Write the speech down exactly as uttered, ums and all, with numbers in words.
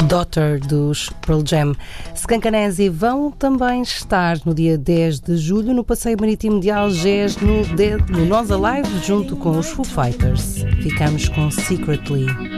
Daughter dos Pearl Jam. Skankanese vão também estar no dia dez de julho no Passeio Marítimo de Algés no, de, no Nós Alive junto com os Foo Fighters. Ficamos com Secretly.